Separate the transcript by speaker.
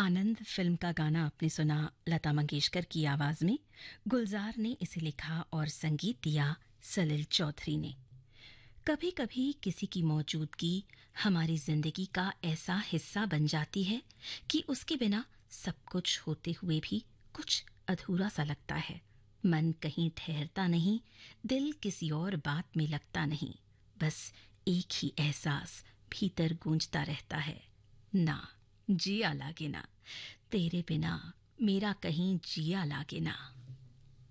Speaker 1: आनंद film का गाना आपने सुना लता मंगेशकर की आवाज में। गुलजार ने इसे लिखा और संगीत दिया सलिल चौधरी ने। कभी कभी किसी की मौजूदगी हमारी जिंदगी का ऐसा हिस्सा बन जाती है कि उसके बिना सब कुछ होते हुए भी कुछ अधूरा सा लगता है। मन कहीं ठहरता नहीं, दिल किसी और बात में लगता नहीं, बस एक ही एहसास भीतर गूंजता रहता है, ना जिया लागे ना, तेरे बिना मेरा कहीं जिया लागे ना।